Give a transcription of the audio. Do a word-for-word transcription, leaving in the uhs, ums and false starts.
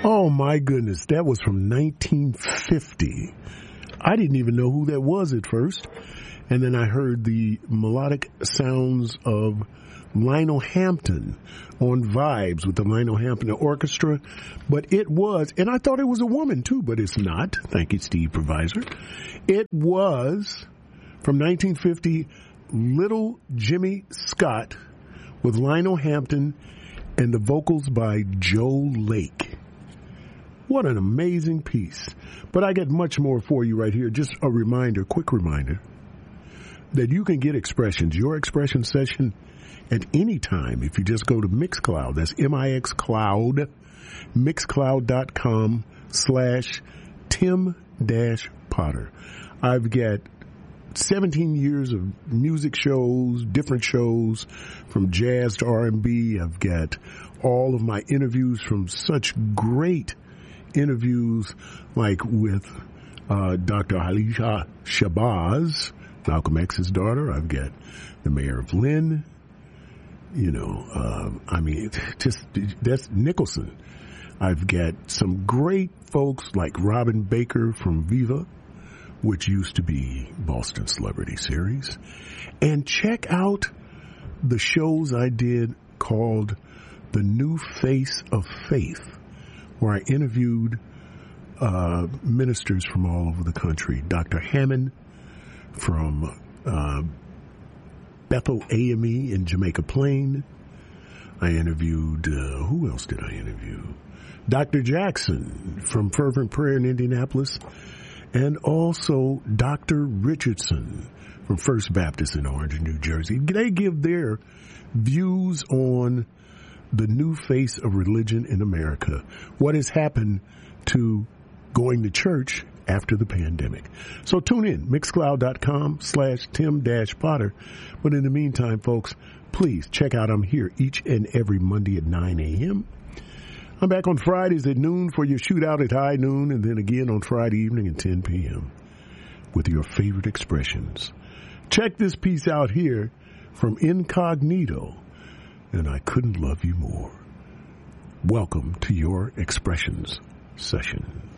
Oh, my goodness. That was from nineteen fifty. I didn't even know who that was at first. And then I heard the melodic sounds of Lionel Hampton on Vibes with the Lionel Hampton Orchestra. But it was, and I thought it was a woman too, but it's not. Thank you, Steve Provisor. It was from nineteen fifty, Little Jimmy Scott with Lionel Hampton and the vocals by Joe Lake. What an amazing piece. But I got much more for you right here. Just a reminder, quick reminder, that you can get Expressions, your expression session, at any time if you just go to Mixcloud. That's M I X Cloud, mixcloud.com slash Tim dash Potter. I've got seventeen years of music shows, different shows, from jazz to R and B. I've got all of my interviews from such great interviews like with uh, Doctor Alisha Shabazz, Malcolm X's daughter. I've got the mayor of Lynn. You know, uh, I mean, just that's Nicholson. I've got some great folks like Robin Baker from Viva, which used to be Boston Celebrity Series. And check out the shows I did called The New Face of Faith, where I interviewed uh, ministers from all over the country. Doctor Hammond from uh, Bethel A M E in Jamaica Plain. I interviewed, uh, who else did I interview? Doctor Jackson from Fervent Prayer in Indianapolis. And also Doctor Richardson from First Baptist in Orange, New Jersey. They give their views on the new face of religion in America. What has happened to going to church after the pandemic. So tune in, mixcloud.com slash Tim dash Potter. But in the meantime, folks, please check out I'm here each and every Monday at nine a.m. I'm back on Fridays at noon for your shootout at high noon, and then again on Friday evening at ten p.m. with your favorite expressions. Check this piece out here from Incognito, and I Couldn't Love You More. Welcome to your expressions session.